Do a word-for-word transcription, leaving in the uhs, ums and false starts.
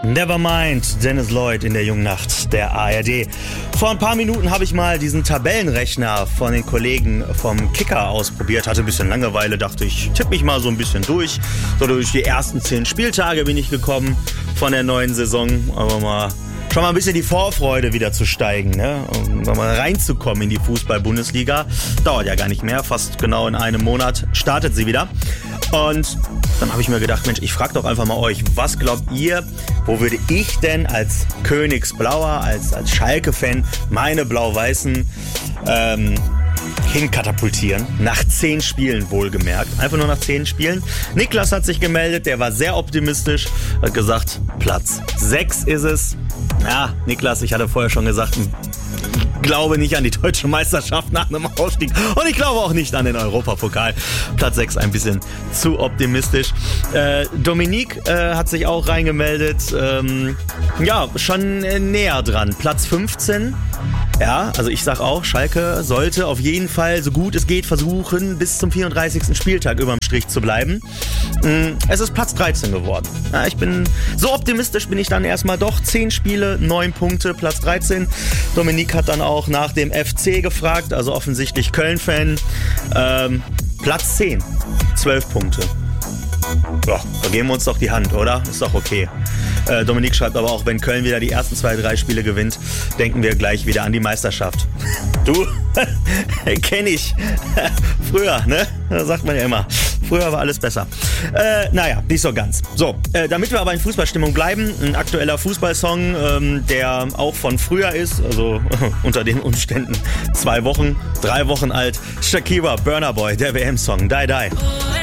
Nevermind, Dennis Lloyd in der jungen Nacht der A R D. Vor ein paar Minuten habe ich mal diesen Tabellenrechner von den Kollegen vom Kicker ausprobiert. Hatte ein bisschen Langeweile, dachte ich, tippe mich mal so ein bisschen durch. So durch die ersten zehn Spieltage bin ich gekommen von der neuen Saison. Aber mal schon mal ein bisschen die Vorfreude wieder zu steigen, ne? Um mal reinzukommen in die Fußball-Bundesliga. Dauert ja gar nicht mehr, fast genau in einem Monat startet sie wieder. Und dann habe ich mir gedacht, Mensch, ich frage doch einfach mal euch, was glaubt ihr, wo würde ich denn als Königsblauer, als, als Schalke-Fan meine Blau-Weißen ähm, hinkatapultieren? Nach zehn Spielen wohlgemerkt. Einfach nur nach zehn Spielen. Niklas hat sich gemeldet, der war sehr optimistisch, hat gesagt, Platz sechs ist es. Ja, Niklas, ich hatte vorher schon gesagt, ich glaube nicht an die deutsche Meisterschaft nach einem Ausstieg und ich glaube auch nicht an den Europapokal. Platz sechs ein bisschen zu optimistisch. Äh, Dominique äh, hat sich auch reingemeldet. Ähm, ja, schon äh, näher dran. Platz fünfzehn. Ja, also ich sag auch, Schalke sollte auf jeden Fall, so gut es geht, versuchen, bis zum vierunddreißigsten Spieltag überm Strich zu bleiben. Es ist Platz dreizehn geworden. Ja, ich bin, so optimistisch bin ich dann erstmal doch. zehn Spiele, neun Punkte, Platz dreizehn. Dominique hat dann auch nach dem F C gefragt, also offensichtlich Köln-Fan. Ähm, Platz zehn, zwölf Punkte. Ja, da geben wir uns doch die Hand, oder? Ist doch okay. Äh, Dominik schreibt aber auch, wenn Köln wieder die ersten zwei, drei Spiele gewinnt, denken wir gleich wieder an die Meisterschaft. Du, kenn ich. Früher, ne? Da sagt man ja immer. Früher war alles besser. Äh, naja, nicht so ganz. So, äh, damit wir aber in Fußballstimmung bleiben, ein aktueller Fußballsong, ähm, der auch von früher ist, also unter den Umständen zwei Wochen, drei Wochen alt. Shakira, Burna Boy, der W M-Song, Die Die.